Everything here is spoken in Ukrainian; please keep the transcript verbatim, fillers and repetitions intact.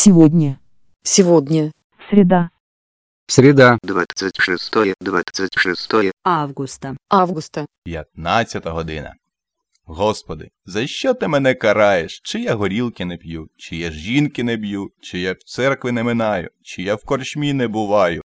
Сегодня. Сегодня. Среда. Среда. двадцать шестое, двадцать шестое августа. Августа. П'ятнадцята година. Господи, за що ти мене караєш? Чи я горілки не п'ю, чи я жінки не б'ю, чи я в церкви не минаю, чи я в корчмі не буваю?